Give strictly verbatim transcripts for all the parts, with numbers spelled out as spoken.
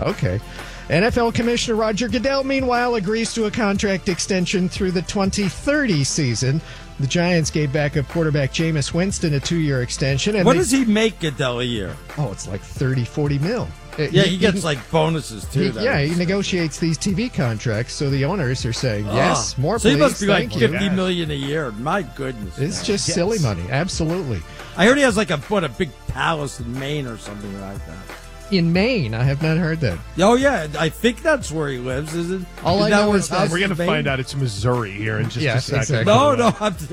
Okay. N F L Commissioner Roger Goodell, meanwhile, agrees to a contract extension through the twenty thirty season. The Giants gave backup quarterback Jameis Winston a two-year extension. And what they, does he make Goodell a year? Oh, it's like thirty, forty mil. Yeah, he, he gets he, like bonuses too. He, yeah, he negotiates these T V contracts, so the owners are saying, yes, oh, more so please. So he must be like Thank fifty you. million a year. My goodness. It's man. just yes. silly money. Absolutely. I heard he has like a what a big palace in Maine or something like that. In Maine, I have not heard that. Oh yeah, I think that's where he lives. Is it? All is I that know is that we're going to find out it's Missouri here in just yes, a second. Exactly. No, no. I'm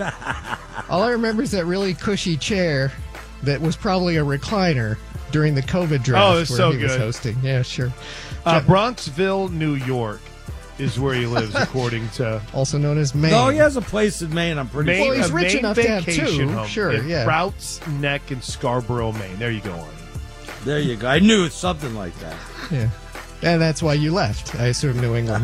All I remember is that really cushy chair that was probably a recliner during the COVID draft oh, it's where so he good. was hosting. Yeah, sure. Uh, Bronxville, New York is where he lives, according to... Also known as Maine. No, he has a place in Maine, I'm pretty Maine, sure. Well, he's rich Maine enough to have two. Home Sure, yeah. Prouts Neck in Scarborough, Maine. There you go, Arnie. There you go. I knew it's something like that. Yeah. And that's why you left, I assume, New England.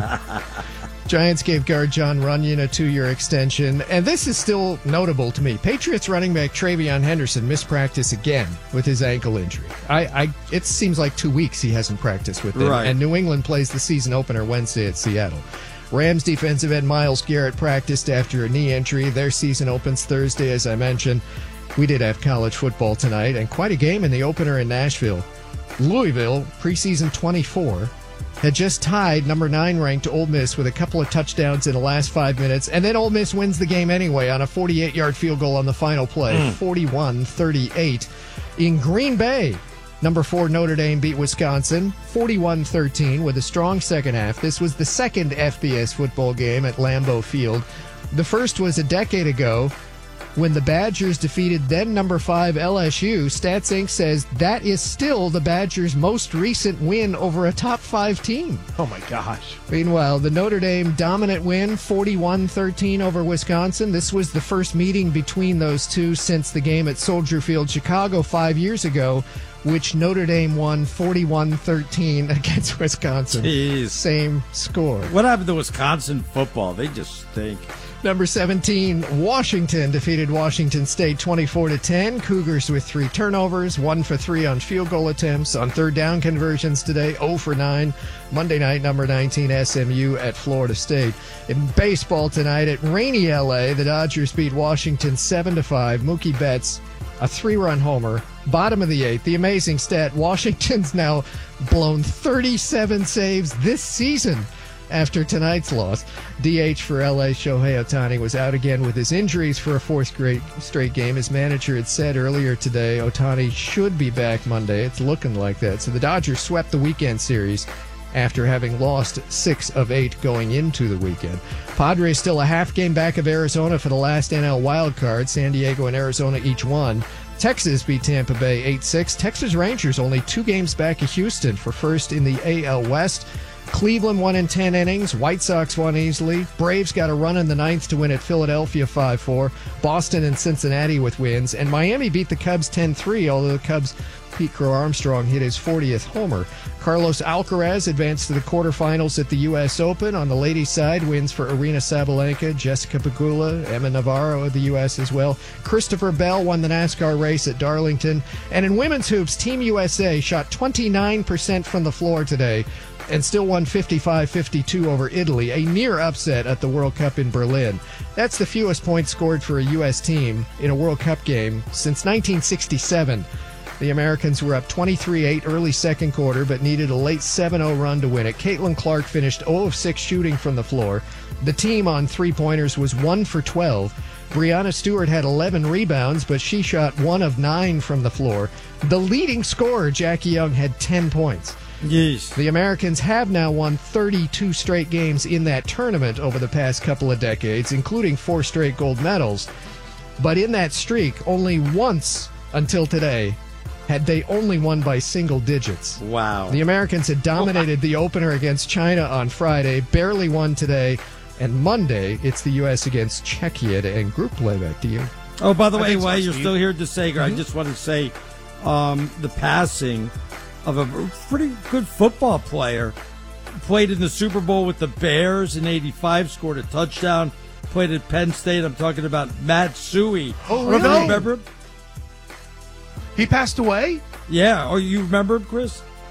Giants gave guard John Runyon a two-year extension, and this is still notable to me. Patriots running back Travion Henderson missed practice again with his ankle injury. I, I It seems like two weeks he hasn't practiced with it, right. and New England plays the season opener Wednesday at Seattle. Rams defensive end Myles Garrett practiced after a knee injury. Their season opens Thursday, as I mentioned. We did have college football tonight, and quite a game in the opener in Nashville. Louisville, preseason twenty-four, had just tied number nine ranked Ole Miss with a couple of touchdowns in the last five minutes, and then Ole Miss wins the game anyway on a forty-eight-yard field goal on the final play, mm. forty-one thirty-eight. In Green Bay, number four Notre Dame beat Wisconsin forty-one thirteen with a strong second half. This was the second F B S football game at Lambeau Field. The first was a decade ago when the Badgers defeated then number five L S U. Stats Incorporated says that is still the Badgers' most recent win over a top five team. Oh, my gosh. Meanwhile, the Notre Dame dominant win, forty-one thirteen over Wisconsin. This was the first meeting between those two since the game at Soldier Field, Chicago, five years ago, which Notre Dame won forty-one thirteen against Wisconsin. Jeez. Same score. What happened to Wisconsin football? They just stink. Number seventeen, Washington defeated Washington State twenty-four to ten. Cougars with three turnovers, one for three on field goal attempts. On third down conversions today, zero for nine. Monday night, number nineteen, S M U at Florida State. In baseball tonight at rainy L A, the Dodgers beat Washington seven to five. Mookie Betts, a three-run homer. Bottom of the eighth. The amazing stat, Washington's now blown thirty-seven saves this season. After tonight's loss, D H for L A, Shohei Ohtani, was out again with his injuries for a fourth straight game. His manager had said earlier today Ohtani should be back Monday. It's looking like that. So the Dodgers swept the weekend series after having lost six of eight going into the weekend. Padres still a half game back of Arizona for the last N L wild card. San Diego and Arizona each won. Texas beat Tampa Bay eight six. Texas Rangers only two games back of Houston for first in the A L West. Cleveland won in ten innings. White Sox won easily. Braves got a run in the ninth to win at Philadelphia five four. Boston and Cincinnati with wins. And Miami beat the Cubs ten three, although the Cubs' Pete Crow Armstrong hit his fortieth homer. Carlos Alcaraz advanced to the quarterfinals at the U S Open. On the ladies' side, wins for Arina Sabalenka, Jessica Pegula, Emma Navarro of the U S as well. Christopher Bell won the NASCAR race at Darlington. And in women's hoops, Team U S A shot twenty-nine percent from the floor today and still won fifty-five fifty-two over Italy, a near upset at the World Cup in Berlin. That's the fewest points scored for a U S team in a World Cup game since nineteen sixty-seven. The Americans were up twenty-three eight early second quarter, but needed a late seven oh run to win it. Caitlin Clark finished zero of six shooting from the floor. The team on three-pointers was one for twelve. Breanna Stewart had eleven rebounds, but she shot one of nine from the floor. The leading scorer, Jackie Young, had ten points. Yes. The Americans have now won thirty-two straight games in that tournament over the past couple of decades, including four straight gold medals. But in that streak, only once until today had they only won by single digits. Wow. The Americans had dominated the opener against China on Friday, barely won today, and Monday it's the U S against Czechia and group play. Back to you. Oh, by the I way, so, while you're Steve. still here, DeSager, mm-hmm. I just want to say um, the passing of a pretty good football player. Played in the Super Bowl with the Bears in eighty-five, scored a touchdown, played at Penn State. I'm talking about Matt Suey. Oh, really? Remember him? He passed away? Yeah. Oh, you remember him, Chris?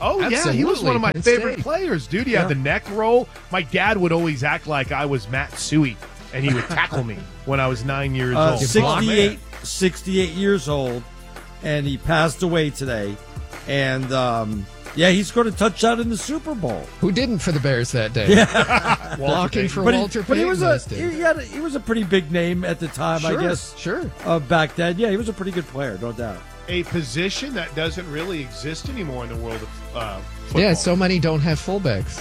Oh, yeah, he was one of my Penn favorite State. players, dude. He had Yeah. the neck roll. My dad would always act like I was Matt Suey, and he would tackle me when I was nine years Uh, old. sixty-eight, sixty-eight years old, and he passed away today. And, um, yeah, he scored a touchdown in the Super Bowl. Who didn't for the Bears that day? Walter Blocking Payton. for But he, Walter but he Payton. was a those days. he, had a he was a pretty big name at the time, Sure, I guess. sure. Uh, back then, yeah, he was a pretty good player, no doubt. a position that doesn't really exist anymore in the world of uh, football. Yeah, so many don't have fullbacks.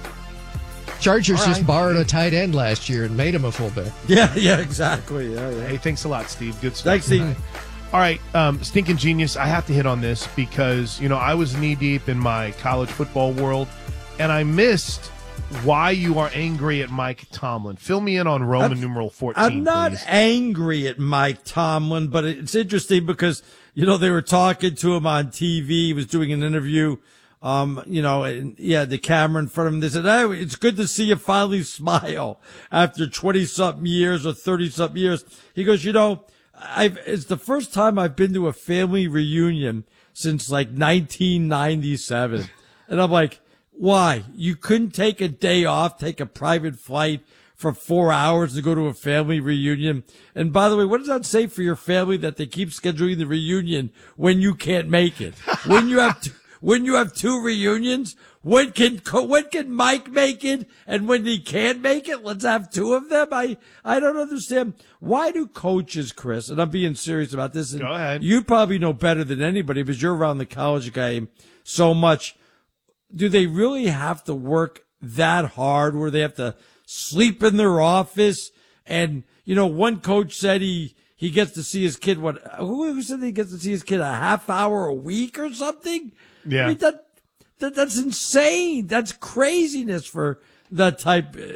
Chargers All just right. borrowed a tight end last year and made him a fullback. Yeah, yeah, exactly. Yeah, yeah. Hey, thanks a lot, Steve. Good stuff. Thanks, Steve. All right, um, Stinking Genius, I have to hit on this because, you know, I was knee-deep in my college football world, and I missed why you are angry at Mike Tomlin. Fill me in on Roman I'm- numeral fourteen, I'm not please. angry at Mike Tomlin, but it's interesting because, you know, they were talking to him on T V. He was doing an interview, um, you know, and he had the camera in front of him. They said, hey, it's good to see you finally smile after twenty-something years or thirty-something years. He goes, you know, I've, it's the first time I've been to a family reunion since like nineteen ninety-seven. And I'm like, why? You couldn't take a day off, take a private flight for four hours to go to a family reunion? And by the way, what does that say for your family that they keep scheduling the reunion when you can't make it? When you have two, when you have two reunions, when can when can Mike make it, and when he can't make it, let's have two of them? I I don't understand. Why do coaches, Chris, and I'm being serious about this, and Go ahead. you probably know better than anybody because you're around the college game so much. Do they really have to work that hard where they have to sleep in their office? And, you know, one coach said he, he gets to see his kid, what, who, who said he gets to see his kid a half hour a week or something? Yeah. I mean, that, that, that's insane. That's craziness for that type, uh,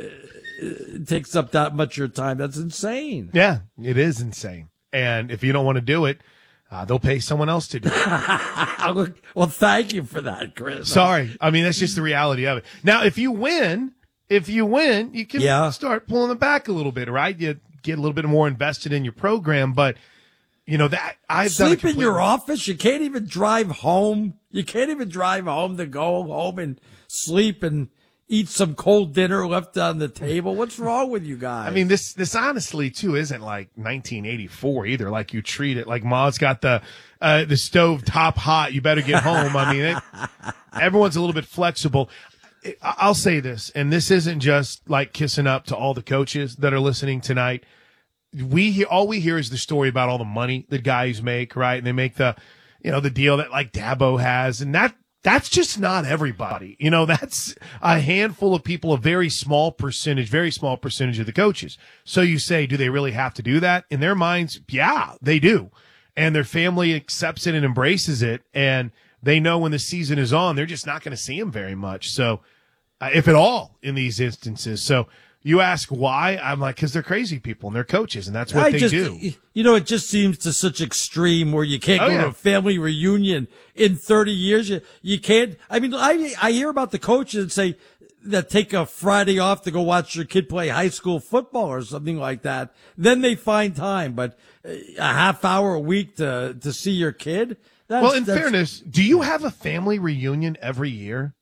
it takes up that much of your time. That's insane. Yeah, it is insane. And if you don't want to do it, uh, they'll pay someone else to do it. Well, thank you for that, Chris. Sorry. I mean, that's just the reality of it. Now, if you win, if you win, you can Yeah. start pulling it back a little bit, right? You get a little bit more invested in your program, but you know that I've done a Sleep in complete- your office. You can't even drive home. You can't even drive home to go home and sleep and eat some cold dinner left on the table. What's wrong with you guys? I mean, this this honestly too isn't like nineteen eighty-four either. Like you treat it like Ma's got the uh, the stove top hot. You better get home. I mean, it, everyone's a little bit flexible. I- I'll say this, and this isn't just like kissing up to all the coaches that are listening tonight. We hear, all we hear is the story about all the money that guys make, right? And they make the, you know, the deal that like Dabo has, and that that's just not everybody. You know, that's a handful of people, a very small percentage, very small percentage of the coaches. So you say, do they really have to do that? In their minds, yeah, they do. And their family accepts it and embraces it. And they know when the season is on, they're just not going to see them very much. So, uh, if at all, in these instances. So you ask why? I'm like, because they're crazy people and they're coaches, and that's what I they just, do. You know, it just seems to such extreme where you can't Oh, go yeah. to a family reunion in thirty years. You, you can't. I mean, I I hear about the coaches that say that take a Friday off to go watch your kid play high school football or something like that. Then they find time, but a half hour a week to to see your kid. That's, Well, in that's- fairness, do you have a family reunion every year?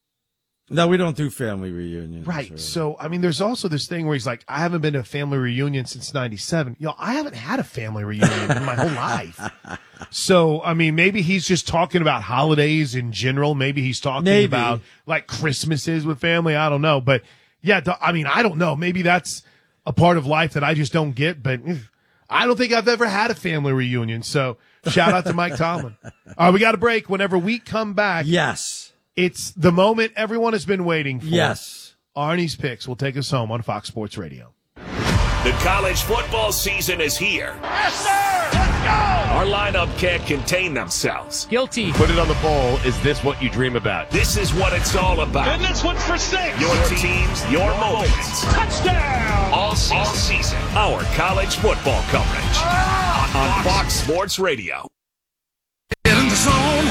no, we don't do family reunions. Right. or- So, I mean, there's also this thing where he's like, I haven't been to a family reunion since ninety-seven. You know, I haven't had a family reunion in my whole life. So, I mean, maybe he's just talking about holidays in general. Maybe he's talking Maybe. about like Christmases with family. I don't know. But yeah, th- I mean, I don't know. Maybe that's a part of life that I just don't get. But eh, I don't think I've ever had a family reunion. So shout out to Mike Tomlin. All right, we got a break. Whenever we come back, Yes. it's the moment everyone has been waiting for. Yes. Arnie's Picks will take us home on Fox Sports Radio. The college football season is here. Yes, sir! Let's go! Our lineup can't contain themselves. Guilty. Put it on the poll. Is this what you dream about? This is what it's all about. And this one's for six. Your teams, your moments. Touchdown! All season. All season. Our college football coverage on Fox Sports Radio. Get in the zone,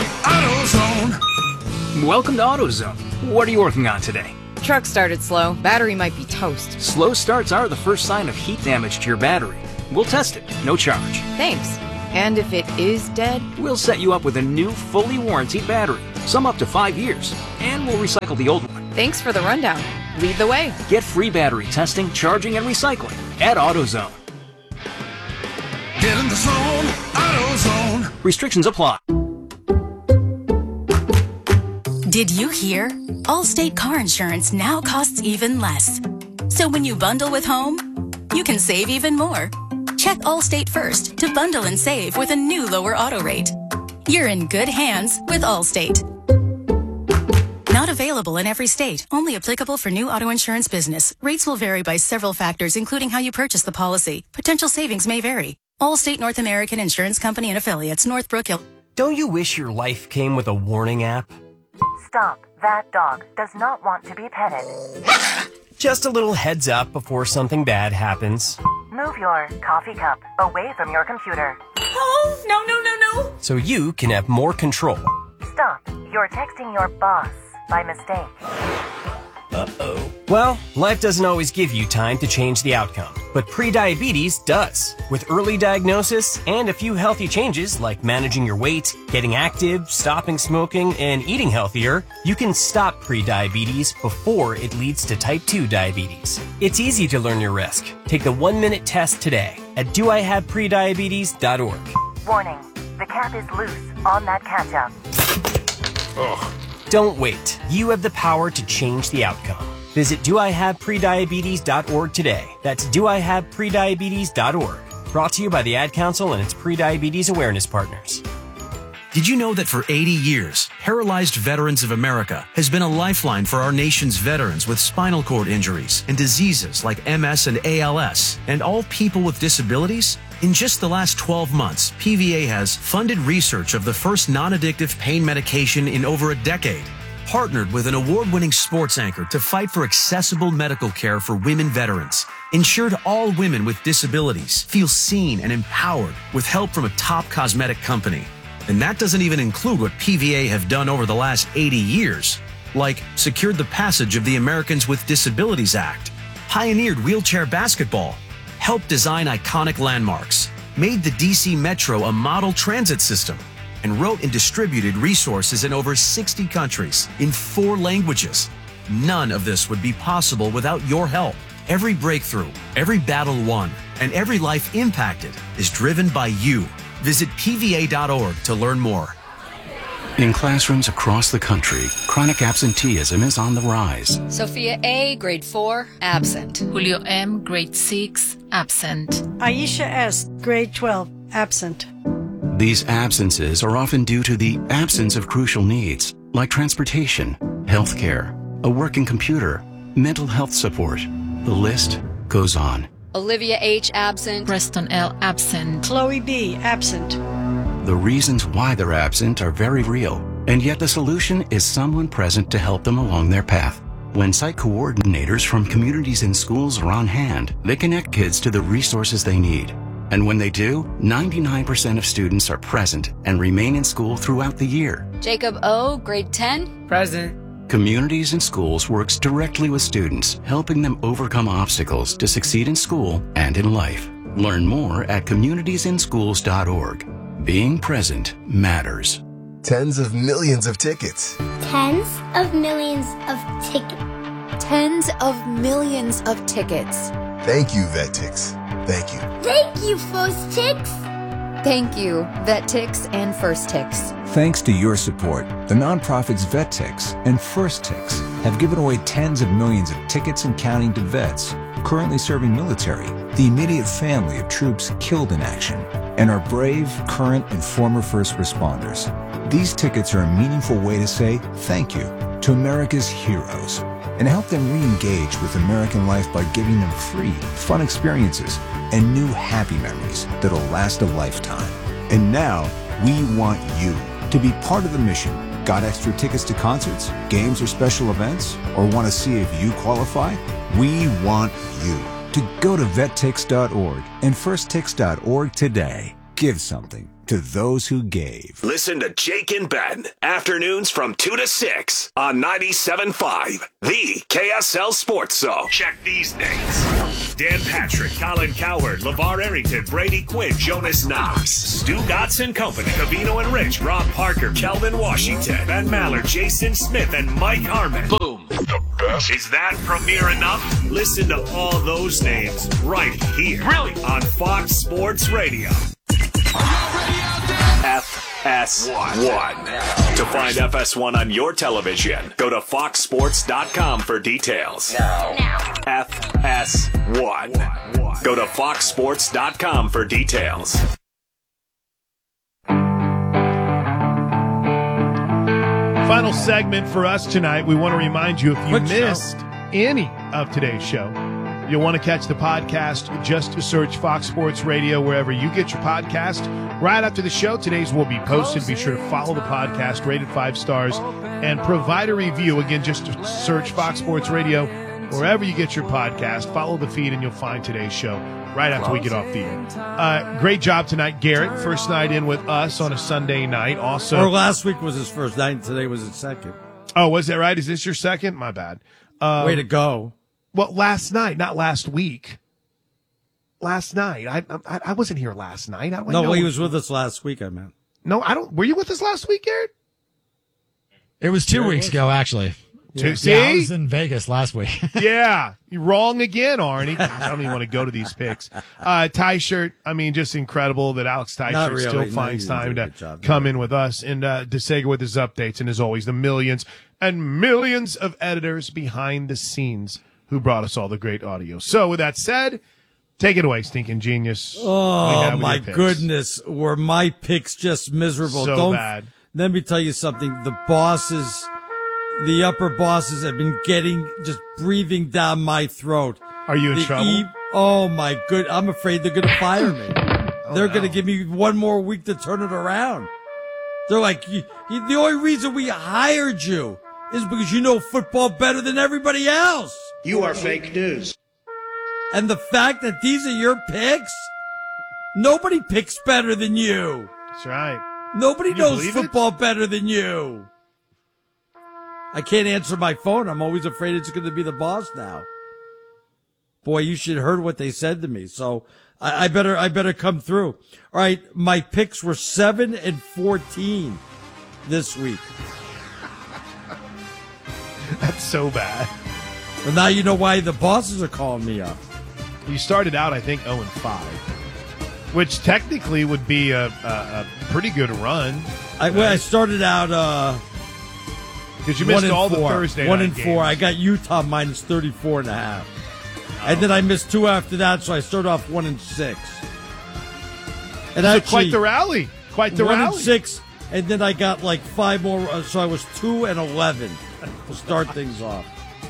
AutoZone. Welcome to AutoZone. What are you working on today? Truck started slow. Battery might be toast. Slow starts are the first sign of heat damage to your battery. We'll test it, no charge. Thanks. And if it is dead? We'll set you up with a new, fully warranted battery, some up to five years, and we'll recycle the old one. Thanks for the rundown. Lead the way. Get free battery testing, charging, and recycling at AutoZone. Get in the zone, AutoZone. Restrictions apply. Did you hear? Allstate car insurance now costs even less. So when you bundle with home, you can save even more. Check Allstate first to bundle and save with a new lower auto rate. You're in good hands with Allstate. Not available in every state. Only applicable for new auto insurance business. Rates will vary by several factors, including how you purchase the policy. Potential savings may vary. Allstate North American Insurance Company and affiliates, Northbrook Hill. Don't you wish your life came with a warning app? Stop. That dog does not want to be petted. Just a little heads up before something bad happens. Move your coffee cup away from your computer. Oh, no, no, no, no. So you can have more control. Stop. You're texting your boss by mistake. Uh-oh. Well, life doesn't always give you time to change the outcome, but prediabetes does. With early diagnosis and a few healthy changes like managing your weight, getting active, stopping smoking, and eating healthier, you can stop prediabetes before it leads to type two diabetes. It's easy to learn your risk. Take the one-minute test today at do I have prediabetes dot org. Warning. The cap is loose on that ketchup. Ugh. Don't wait. You have the power to change the outcome. Visit do I have prediabetes dot org today. That's do I have prediabetes dot org. Brought to you by the Ad Council and its prediabetes awareness partners. Did you know that for eighty years, Paralyzed Veterans of America has been a lifeline for our nation's veterans with spinal cord injuries and diseases like M S and A L S, and all people with disabilities? In just the last twelve months, P V A has funded research of the first non-addictive pain medication in over a decade, partnered with an award-winning sports anchor to fight for accessible medical care for women veterans, ensured all women with disabilities feel seen and empowered with help from a top cosmetic company. And that doesn't even include what P V A have done over the last eighty years, like secured the passage of the Americans with Disabilities Act, pioneered wheelchair basketball, helped design iconic landmarks, made the D C Metro a model transit system, and wrote and distributed resources in over sixty countries in four languages. None of this would be possible without your help. Every breakthrough, every battle won, and every life impacted is driven by you. Visit P V A dot org to learn more. In classrooms across the country, chronic absenteeism is on the rise. Sophia A., grade four, absent. Julio M., grade six, absent. Aisha S., grade twelve, absent. These absences are often due to the absence of crucial needs, like transportation, healthcare, a working computer, mental health support. The list goes on. Olivia H., absent. Preston L., absent. Chloe B., absent. The reasons why they're absent are very real, and yet the solution is someone present to help them along their path. When site coordinators from communities and schools are on hand, they connect kids to the resources they need. And when they do, ninety-nine percent of students are present and remain in school throughout the year. Jacob O., grade ten, present. Communities and Schools works directly with students, helping them overcome obstacles to succeed in school and in life. Learn more at communities in schools dot org. Being present matters. Tens of millions of tickets. Tens of millions of tickets. Tens of millions of tickets. Thank you, VetTix. Thank you. Thank you, First Tix. Thank you, VetTix and First Tix. Thanks to your support, the nonprofits VetTix and First Tix have given away tens of millions of tickets and counting to vets currently serving military, the immediate family of troops killed in action, and our brave, current, and former first responders. These tickets are a meaningful way to say thank you to America's heroes and help them re-engage with American life by giving them free, fun experiences and new happy memories that'll last a lifetime. And now, we want you to be part of the mission. Got extra tickets to concerts, games, or special events? Or want to see if you qualify? We want you to go to vet tix dot org and first tix dot org today. Give something to those who gave. Listen to Jake and Ben, afternoons from two to six on ninety-seven point five, the K S L Sports Zone. Check these dates. Dan Patrick, Colin Cowherd, LeVar Arrington, Brady Quinn, Jonas Knox, Stu Gotts and Company, Cavino and Rich, Rob Parker, Kelvin Washington, Ben Maller, Jason Smith, and Mike Harmon. Boom. The best. Is that premiere enough? Listen to all those names right here. Really? On Fox Sports Radio. F S one. To find F S one on your television, go to fox sports dot com for details. Now. Now. F S one. Go to fox sports dot com for details. Final segment for us tonight. We want to remind you, if you Quick missed show. any of today's show, you'll want to catch the podcast. Just search Fox Sports Radio wherever you get your podcast. Right after the show, today's will be posted. Be sure to follow the podcast, rated five stars, and provide a review. Again, just search Fox Sports Radio wherever you get your podcast. Follow the feed, and you'll find today's show right after we get off the air. Uh, great job tonight, Garrett. First night in with us on a Sunday night. Also, Or last week was his first night, and today was his second. Oh, was that right? Is this your second? My bad. Um, Way to go. Well, last night, not last week. Last night. I I, I wasn't here last night. I don't No, know. he was with us last week, I meant. No, I don't. Were you with us last week, Garrett? It was two There it weeks was. ago, actually. Two- Yeah, see? I was in Vegas last week. Yeah, you're wrong again, Arnie. I don't even want to go to these picks. Uh, Ty shirt. I mean, just incredible that Alex Ty Not shirt really. still No, finds you did a time to good job, come in with us, and uh, DeSega with his updates, and as always, the millions and millions of editors behind the scenes who brought us all the great audio. So, with that said, take it away, stinking genius. What do you Oh, have with my your picks? goodness. Were my picks just miserable? So Don't, bad. Let me tell you something. The bosses, the upper bosses have been getting, just breathing down my throat. Are you in The trouble? e- oh, my good. I'm afraid they're going to fire me. Oh, they're no. going to give me one more week to turn it around. They're like, you, you, the only reason we hired you is because you know football better than everybody else. You are fake news. And the fact that these are your picks, nobody picks better than you. That's right. Nobody Can you knows believe it? football better than you. I can't answer my phone. I'm always afraid it's going to be the boss now. Boy, you should have heard what they said to me. So I, I better, I better come through. All right. My picks were seven and fourteen this week. That's so bad. Well, now you know why the bosses are calling me up. You started out, I think, oh and five, which technically would be a, a, a pretty good run. I, well, I started out, uh, because you missed one and all the four. Thursday One night and four. games. I got Utah minus thirty-four and a half. And then I missed two after that, so I started off one and six. And So actually, quite the rally. Quite the one rally. and six, and then I got like five more, uh, so I was two and eleven to start things off.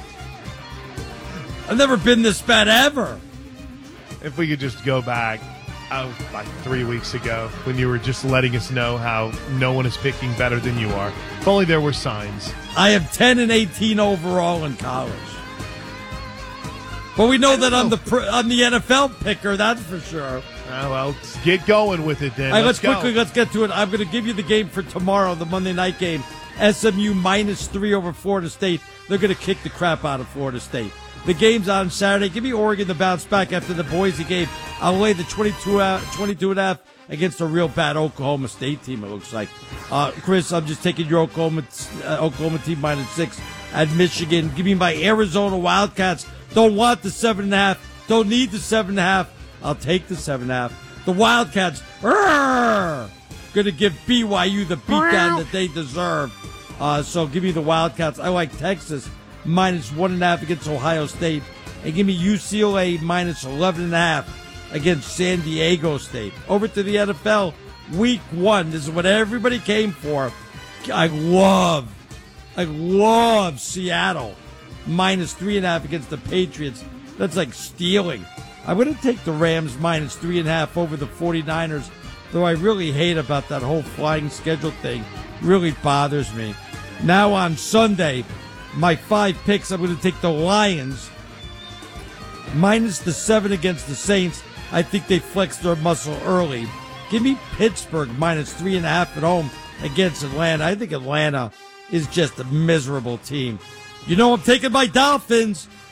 I've never been this bad ever. If we could just go back, oh, like three weeks ago, when you were just letting us know how no one is picking better than you are. If only there were signs. I have ten and eighteen overall in college. But we know that I'm the pr- I'm the N F L picker, that's for sure. Oh, well, let's get going with it then. All right, let's, let's go. quickly let's get to it. I'm going to give you the game for tomorrow, the Monday night game. S M U minus three over Florida State. They're going to kick the crap out of Florida State. The game's on Saturday. Give me Oregon to bounce back after the Boise game. I'll lay the twenty-two, out, twenty-two and a half against a real bad Oklahoma State team, it looks like. Uh, Chris, I'm just taking your Oklahoma, uh, Oklahoma team minus six at Michigan. Give me my Arizona Wildcats. Don't want the seven and a half. Don't need the seven and a half. I'll take the seven and a half. The Wildcats, going to give B Y U the beatdown that they deserve. Uh, so give me the Wildcats. I like Texas minus one and a half against Ohio State. And give me U C L A minus eleven and a half against San Diego State. Over to the N F L, week one. This is what everybody came for. I love, I love Seattle minus three and a half against the Patriots. That's like stealing. I'm going to take the Rams minus three and a half over the 49ers, though I really hate about that whole flying schedule thing. Really bothers me. Now on Sunday, my five picks, I'm going to take the Lions minus the seven against the Saints. I think they flexed their muscle early. Give me Pittsburgh minus three and a half at home against Atlanta. I think Atlanta is just a miserable team. You know I'm taking my Dolphins.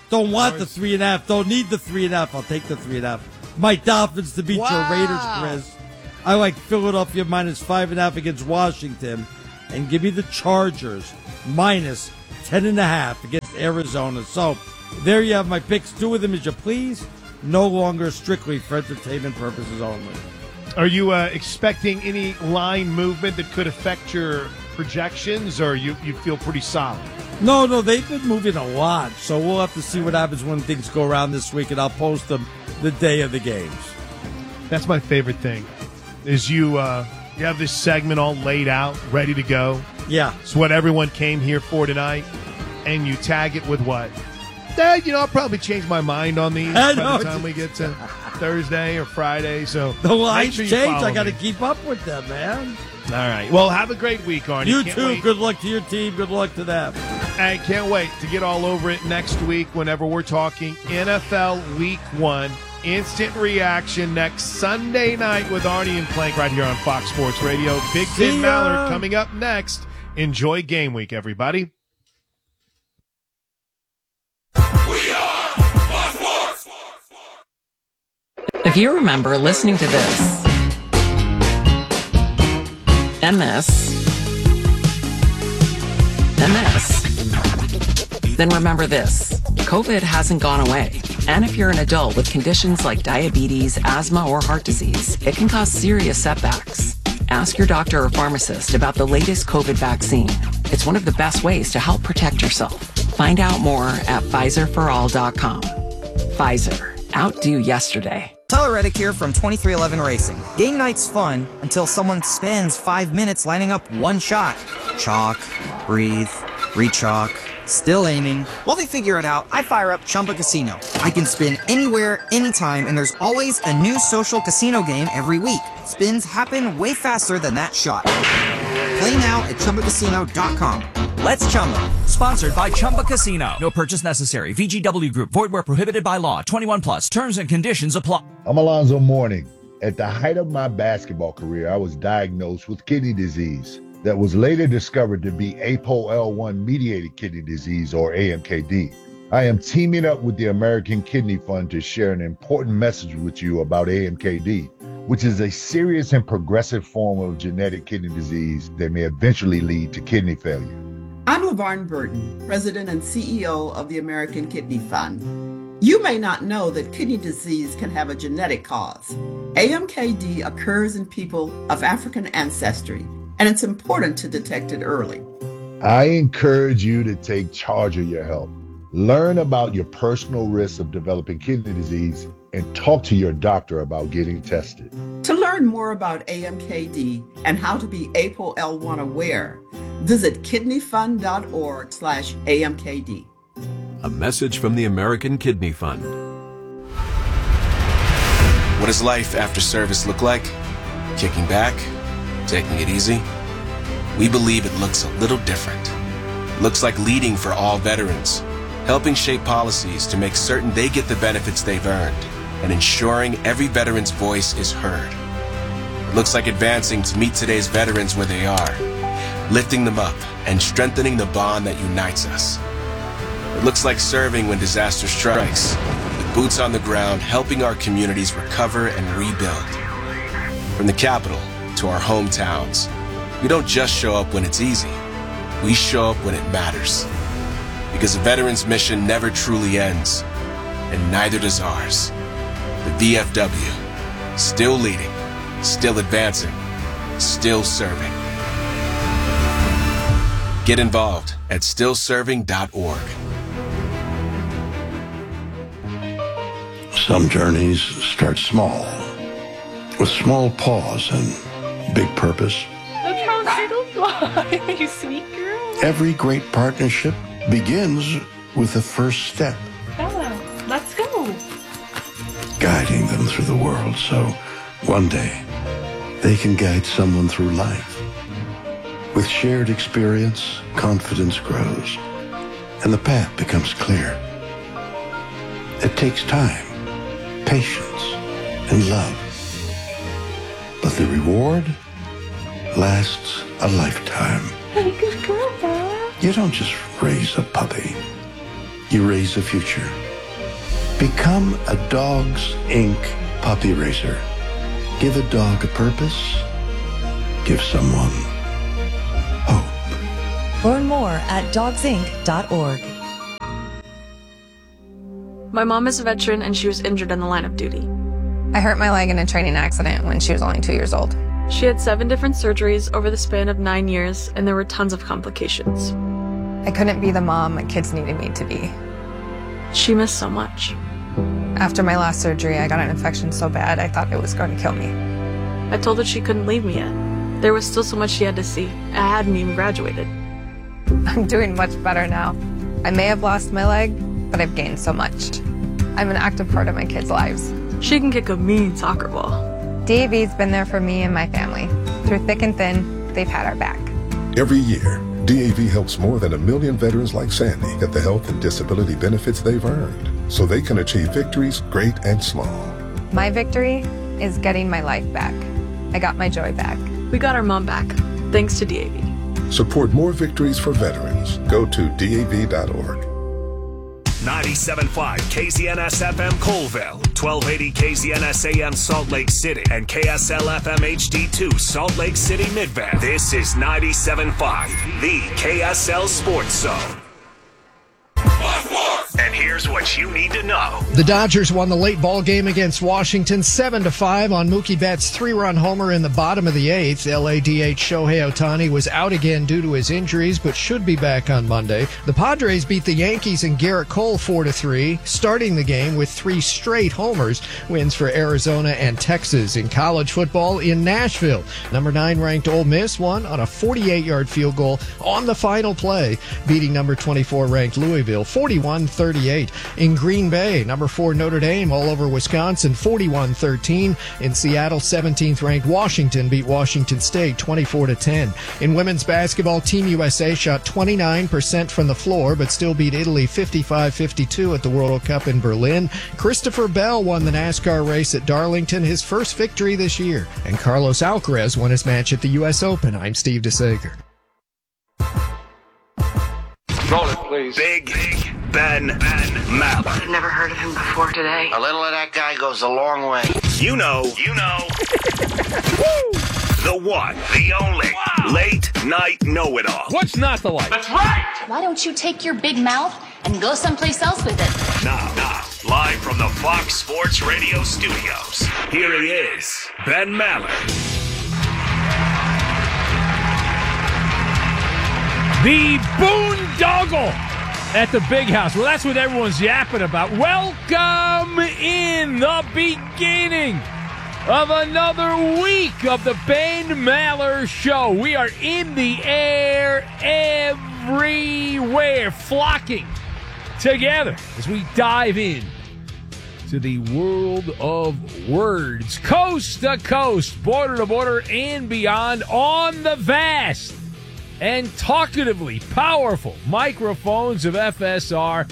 Don't want the three and a half. Don't need the three and a half. I'll take the three and a half. My Dolphins to beat Wow. your Raiders, Chris. I like Philadelphia minus five and a half against Washington. And give me the Chargers minus ten and a half against Arizona. So there you have my picks. Do with them as you please. No longer strictly for entertainment purposes only. Are you uh, expecting any line movement that could affect your projections, or you, you feel pretty solid? No, no, they've been moving a lot. So we'll have to see what happens when things go around this week, and I'll post them the day of the games. That's my favorite thing, is you uh, you have this segment all laid out, ready to go. Yeah. It's what everyone came here for tonight, and you tag it with what? Dad, you know, I'll probably change my mind on these I by know. the time we get to Thursday or Friday. So The lines make sure you change. follow I got to me. keep up with them, man. All right. Well, have a great week, Arnie. You Can't too. wait. Good luck to your team. Good luck to them. I can't wait to get all over it next week whenever we're talking N F L Week One. Instant reaction next Sunday night with Arnie and Plank right here on Fox Sports Radio. Big See Ben ya. Mallard coming up next. Enjoy game week, everybody. If you remember listening to this, and this, and this, then remember this. COVID hasn't gone away. And if you're an adult with conditions like diabetes, asthma, or heart disease, it can cause serious setbacks. Ask your doctor or pharmacist about the latest COVID vaccine. It's one of the best ways to help protect yourself. Find out more at Pfizer for all dot com. Pfizer. Outdo yesterday. Tyler Reddick here from twenty-three eleven Racing. Game night's fun until someone spends five minutes lining up one shot. Chalk, breathe, re-chalk, still aiming. While they figure it out, I fire up Chumba Casino. I can spin anywhere, anytime, and there's always a new social casino game every week. Spins happen way faster than that shot. Play now at Chumba Casino dot com. Let's Chumba. Sponsored by Chumba Casino. No purchase necessary. V G W Group. Void where prohibited by law. twenty-one plus. Terms and conditions apply. I'm Alonzo Mourning. At the height of my basketball career, I was diagnosed with kidney disease that was later discovered to be A P O L one mediated kidney disease, or A M K D. I am teaming up with the American Kidney Fund to share an important message with you about A M K D, which is a serious and progressive form of genetic kidney disease that may eventually lead to kidney failure. I'm LaVarn Burton, President and C E O of the American Kidney Fund. You may not know that kidney disease can have a genetic cause. A M K D occurs in people of African ancestry, and it's important to detect it early. I encourage you to take charge of your health. Learn about your personal risks of developing kidney disease and talk to your doctor about getting tested. To learn more about A M K D and how to be A P O L one aware, visit kidneyfund.org slash AMKD. A message from the American Kidney Fund. What does life after service look like? Kicking back? Taking it easy? We believe it looks a little different. It looks like leading for all veterans, helping shape policies to make certain they get the benefits they've earned, and ensuring every veteran's voice is heard. It looks like advancing to meet today's veterans where they are, lifting them up and strengthening the bond that unites us. It looks like serving when disaster strikes, with boots on the ground helping our communities recover and rebuild. From the capital to our hometowns, we don't just show up when it's easy. We show up when it matters. Because a veteran's mission never truly ends, and neither does ours. The V F W, still leading, still advancing, still serving. Get involved at still serving dot org. Some journeys start small, with small pause and big purpose. Look how little fly, you sweet girl. Every great partnership begins with the first step, Bella, let's go. guiding them through the world so one day they can guide someone through life. With shared experience, confidence grows, and the path becomes clear. It takes time, patience, and love. But the reward lasts a lifetime. Good girl, Bella. You don't just raise a puppy. you raise a future. Become a Dogs Incorporated puppy raiser. Give a dog a purpose. Give someone hope. Learn more at dogs inc dot org. My mom is a veteran and she was injured in the line of duty. I hurt my leg in a training accident when she was only two years old. She had seven different surgeries over the span of nine years, and there were tons of complications. I couldn't be the mom my kids needed me to be. She missed so much. After my last surgery, I got an infection so bad I thought it was going to kill me. I told her she couldn't leave me yet. There was still so much she had to see. I hadn't even graduated. I'm doing much better now. I may have lost my leg, but I've gained so much. I'm an active part of my kids' lives. She can kick a mean soccer ball. D A V's been there for me and my family. Through thick and thin, they've had our back. Every year, D A V helps more than a million veterans like Sandy get the health and disability benefits they've earned, so they can achieve victories great and small. My victory is getting my life back. I got my joy back. We got our mom back, thanks to D A V. Support more victories for veterans. Go to D A V dot org. ninety-seven point five K Z N S F M Colville, twelve eighty K Z N S A M Salt Lake City, and K S L F M H D two Salt Lake City Midvale. This is ninety-seven point five, the K S L Sports Zone. And here's what you need to know. The Dodgers won the late ball game against Washington seven to five on Mookie Betts' three-run homer in the bottom of the eighth. L A D H Shohei Ohtani was out again due to his injuries, but should be back on Monday. The Padres beat the Yankees and Garrett Cole four to three, starting the game with three straight homers. Wins for Arizona and Texas. In college football in Nashville, number nine ranked Ole Miss won on a forty-eight-yard field goal on the final play, beating number twenty-four ranked Louisville forty-one thirty-eight. In Green Bay, number four Notre Dame all over Wisconsin forty-one thirteen. In Seattle, seventeenth ranked Washington beat Washington State twenty-four to ten. In women's basketball, Team U S A shot twenty-nine percent from the floor but still beat Italy fifty-five fifty-two at the World Cup in Berlin. Christopher Bell won the NASCAR race at Darlington, his first victory this year. And Carlos Alcaraz won his match at the U S Open. I'm Steve DeSager. Roll it, please. Big, Big Ben, Ben Maller. I've never heard of him before today. A little of that guy goes a long way. You know, you know. The one, the only, wow. Late night know-it-all. What's not the light? That's right! Why don't you take your big mouth and go someplace else with it? Now, now, live from the Fox Sports Radio studios, here he is, Ben Maller. The boondoggle at the big house. Well, that's what everyone's yapping about. Welcome in the beginning of another week of the Ben Maller Show. We are in the air everywhere, flocking together as we dive in to the world of words, coast to coast, border to border, and beyond on the vast and talkatively powerful microphones of F S R,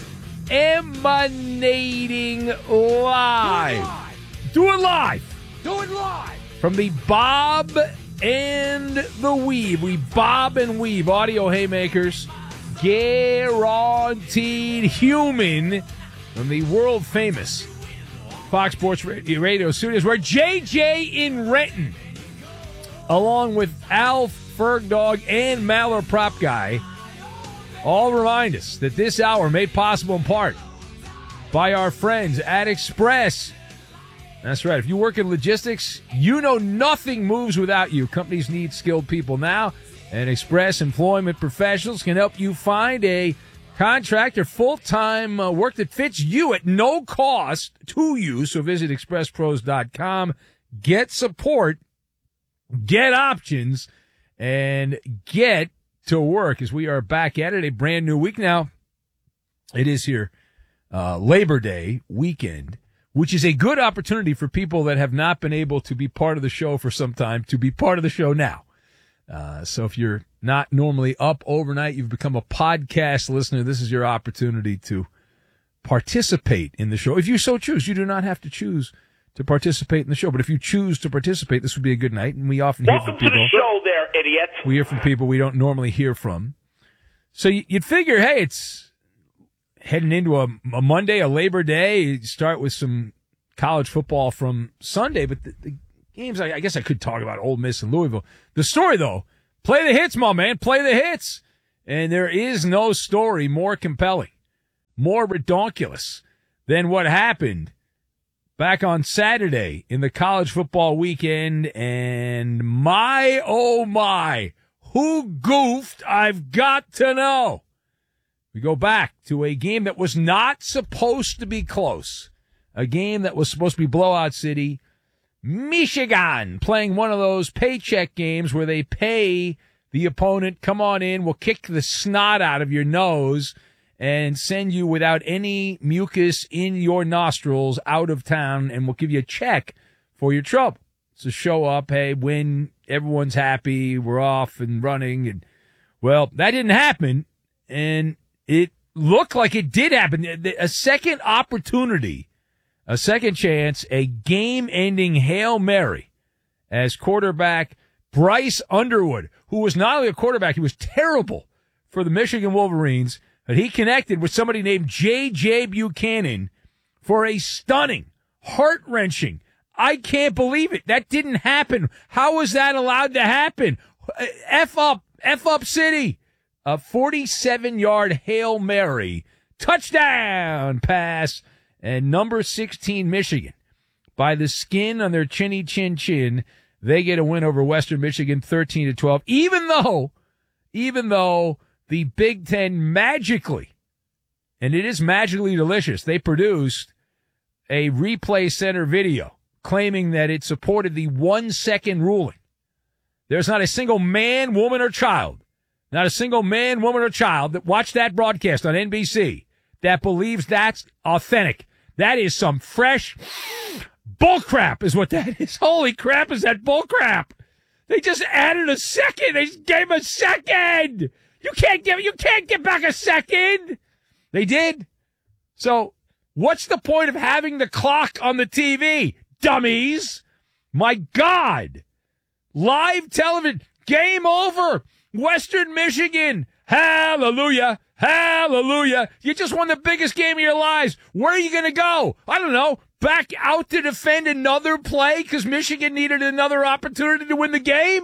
emanating live. Do it live. Do it live. From the Bob and the Weave. We bob and weave audio haymakers. Guaranteed human. From the world famous Fox Sports Radio studios, where J J in Renton, along with Alf Ferg Dog and Maller Prop Guy, all remind us that this hour made possible in part by our friends at Express. That's right. If you work in logistics, you know nothing moves without you. Companies need skilled people now, and Express Employment Professionals can help you find a contract or full-time uh, work that fits you at no cost to you. So visit express pros dot com, get support, get options, and get to work as we are back at it. A brand new week now. It is here, uh, Labor Day weekend, which is a good opportunity for people that have not been able to be part of the show for some time to be part of the show now. Uh, so if you're not normally up overnight, you've become a podcast listener, this is your opportunity to participate in the show. If you so choose, you do not have to choose to participate in the show. But if you choose to participate, this would be a good night. And we often hear Welcome from people. Welcome to the show there, idiot. We hear from people we don't normally hear from. So you'd figure, hey, it's heading into a, a Monday, a Labor Day. You start with some college football from Sunday, but the, the games, I, I guess I could talk about Ole Miss and Louisville. The story, though, play the hits, my man, play the hits. And there is no story more compelling, more redonkulous than what happened back on Saturday in the college football weekend. And my, oh my, who goofed? I've got to know. We go back to a game that was not supposed to be close, a game that was supposed to be blowout city. Michigan playing one of those paycheck games where they pay the opponent, come on in, we'll kick the snot out of your nose and send you without any mucus in your nostrils out of town, and we'll give you a check for your trouble. So show up, hey, win, everyone's happy, we're off and running. And well, that didn't happen, and it looked like it did happen. A second opportunity, a second chance, a game-ending Hail Mary as quarterback Bryce Underwood, who was not only a quarterback, he was terrible for the Michigan Wolverines, but he connected with somebody named J J Buchanan for a stunning, heart-wrenching, I can't believe it. That didn't happen. How was that allowed to happen? F up, F up city. A forty-seven-yard Hail Mary, touchdown pass, and number sixteen Michigan, by the skin on their chinny chin chin, they get a win over Western Michigan, thirteen to twelve. Even though, even though the Big Ten magically, and it is magically delicious, they produced a replay center video claiming that it supported the one-second ruling. There's not a single man, woman, or child, not a single man, woman, or child that watched that broadcast on N B C that believes that's authentic. That is some fresh bullcrap is what that is. Holy crap, is that bullcrap? They just added a second. They just gave a second. You can't give, you can't get back a second. They did. So what's the point of having the clock on the T V? Dummies. My God. Live television. Game over. Western Michigan. Hallelujah. Hallelujah. You just won the biggest game of your lives. Where are you going to go? I don't know. Back out to defend another play because Michigan needed another opportunity to win the game?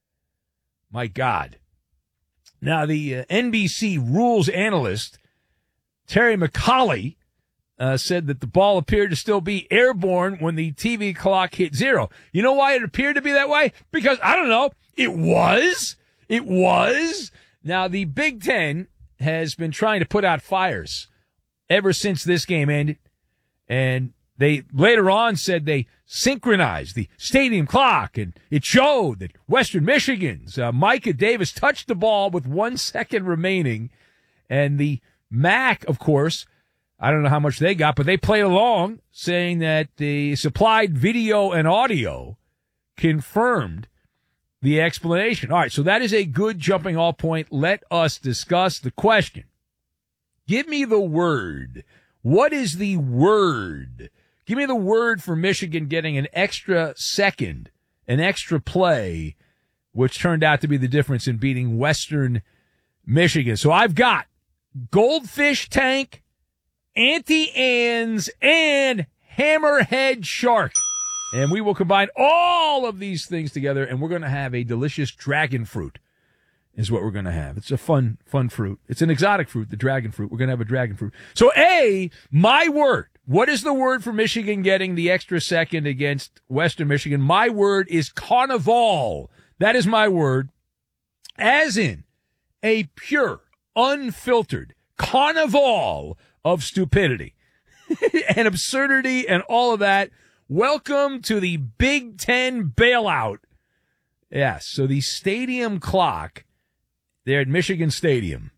My God. Now, the uh, N B C rules analyst, Terry McCauley, uh, said that the ball appeared to still be airborne when the T V clock hit zero. You know why it appeared to be that way? Because, I don't know, it was. It was. Now, the Big Ten has been trying to put out fires ever since this game ended. And they later on said they synchronized the stadium clock, and it showed that Western Michigan's uh, Micah Davis touched the ball with one second remaining. And the M A C, of course, I don't know how much they got, but they played along, saying that the supplied video and audio confirmed the explanation. All right, so that is a good jumping off point. Let us discuss the question. Give me the word. What is the word? Give me the word for Michigan getting an extra second, an extra play, which turned out to be the difference in beating Western Michigan. So I've got Goldfish Tank, Auntie Anne's, and Hammerhead Shark. And we will combine all of these things together, and we're going to have a delicious dragon fruit is what we're going to have. It's a fun, fun fruit. It's an exotic fruit, the dragon fruit. We're going to have a dragon fruit. So, A, my word. What is the word for Michigan getting the extra second against Western Michigan? My word is carnival. That is my word. As in a pure, unfiltered carnival of stupidity and absurdity and all of that. Welcome to the Big Ten bailout. Yes, so the stadium clock there at Michigan Stadium,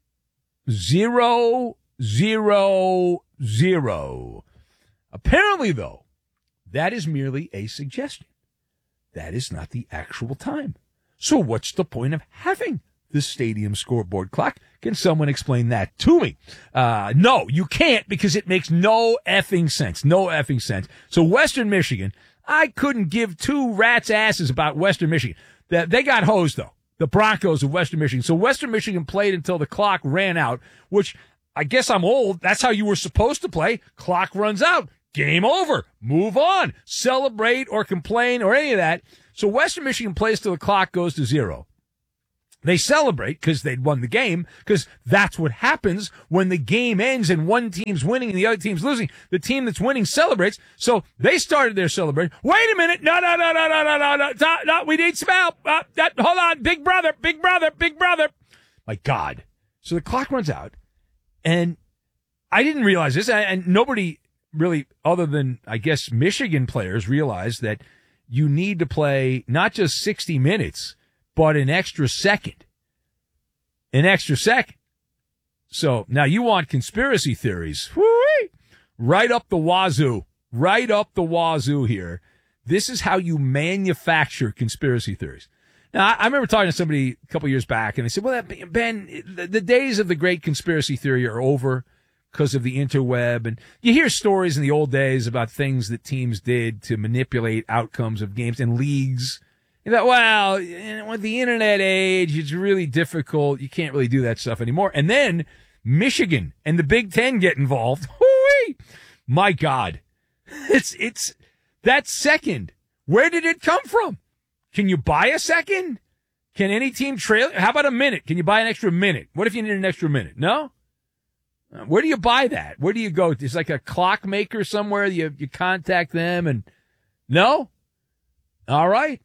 zero, zero, zero. Apparently, though, that is merely a suggestion. That is not the actual time. So what's the point of having the stadium scoreboard clock? Can someone explain that to me? Uh, no, you can't, because it makes no effing sense. No effing sense. So Western Michigan, I couldn't give two rats' asses about Western Michigan. They got hosed, though. The Broncos of Western Michigan. So Western Michigan played until the clock ran out, which I guess I'm old. That's how you were supposed to play. Clock runs out. Game over. Move on. Celebrate or complain or any of that. So Western Michigan plays till the clock goes to zero. They celebrate because they'd won the game, because that's what happens when the game ends and one team's winning and the other team's losing. The team that's winning celebrates. So they started their celebration. Wait a minute. No, no, no, no, no, no, no, no. no, no we need some help. Uh, that, hold on. Big brother, big brother, big brother. My God. So the clock runs out. And I didn't realize this. And nobody really, other than, I guess, Michigan players, realized that you need to play not just sixty minutes, but an extra second. An extra second. So now you want conspiracy theories. Whoo-wee. Right up the wazoo. Right up the wazoo here. This is how you manufacture conspiracy theories. Now, I remember talking to somebody a couple years back, and they said, well, Ben, the days of the great conspiracy theory are over because of the interweb. And you hear stories in the old days about things that teams did to manipulate outcomes of games and leagues. You thought, well, with the internet age, it's really difficult. You can't really do that stuff anymore. And then Michigan and the Big Ten get involved. Whoo-wee! My God. It's, it's, that second. Where did it come from? Can you buy a second? Can any team trail? How about a minute? Can you buy an extra minute? What if you need an extra minute? No? Where do you buy that? Where do you go? There's like a clockmaker somewhere. You, you contact them and no? All right.